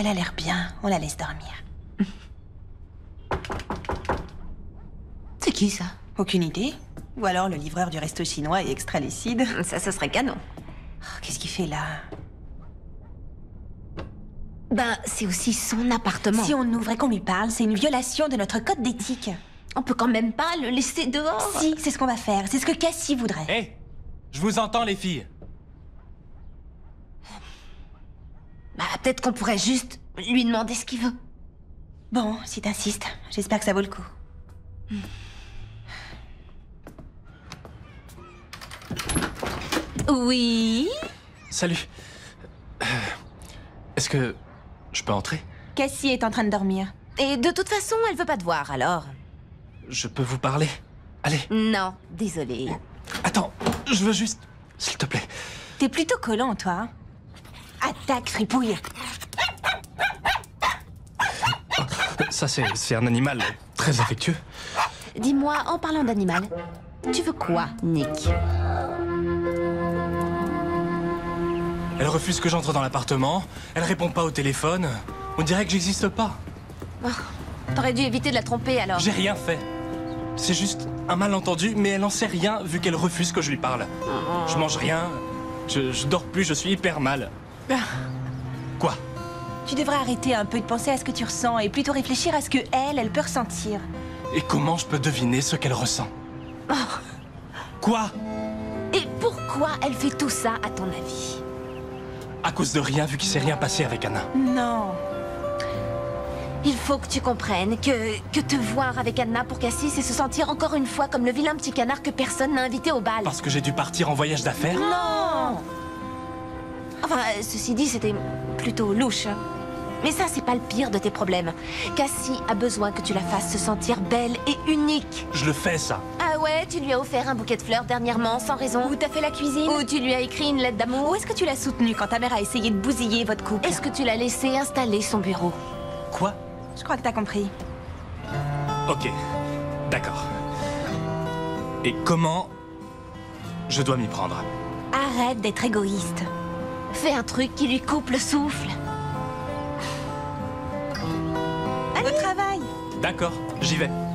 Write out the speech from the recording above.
a l'air bien. On la laisse dormir. C'est qui, ça? Aucune idée. Ou alors le livreur du resto chinois est extra lucide. Ça serait canon. Oh, qu'est-ce qu'il fait là? Ben, c'est aussi son appartement. Si on ouvre et qu'on lui parle, c'est une violation de notre code d'éthique. On peut quand même pas le laisser dehors. Si, c'est ce qu'on va faire. C'est ce que Cassie voudrait. Hé, je vous entends, les filles. Bah, peut-être qu'on pourrait juste lui demander ce qu'il veut. Bon, si t'insistes, j'espère que ça vaut le coup. Oui? Salut. Est-ce que je peux entrer? Cassie est en train de dormir. Et de toute façon, elle veut pas te voir, alors... Je peux vous parler? Allez. Non, désolé. Attends, je veux juste... S'il te plaît. T'es plutôt collant, toi. Hein? Attaque, fripouille. Ça, c'est un animal très affectueux. Dis-moi, en parlant d'animal, tu veux quoi, Nick? Elle refuse que j'entre dans l'appartement. Elle répond pas au téléphone. On dirait que j'existe pas. Oh, t'aurais dû éviter de la tromper, alors. J'ai rien fait. C'est juste un malentendu, mais elle en sait rien vu qu'elle refuse que je lui parle. Je mange rien, je dors plus, je suis hyper mal. Quoi? Tu devrais arrêter un peu de penser à ce que tu ressens et plutôt réfléchir à ce que elle peut ressentir. Et comment je peux deviner ce qu'elle ressent? Quoi? Et pourquoi elle fait tout ça, à ton avis? À cause de rien, vu qu'il s'est rien passé avec Anna. Non. Il faut que tu comprennes que te voir avec Anna pour Cassie, c'est se sentir encore une fois comme le vilain petit canard que personne n'a invité au bal. Parce que j'ai dû partir en voyage d'affaires? Non! Enfin, ceci dit, c'était plutôt louche. Mais ça, c'est pas le pire de tes problèmes. Cassie a besoin que tu la fasses se sentir belle et unique. Je le fais, ça. Ah ouais, tu lui as offert un bouquet de fleurs dernièrement, sans raison. Ou t'as fait la cuisine. Ou tu lui as écrit une lettre d'amour. Ou est-ce que tu l'as soutenue quand ta mère a essayé de bousiller votre couple? Est-ce que tu l'as laissé installer son bureau? Quoi? Je crois que t'as compris. Ok, d'accord. Et comment je dois m'y prendre? Arrête d'être égoïste. Fais un truc qui lui coupe le souffle. Au travail. D'accord, j'y vais.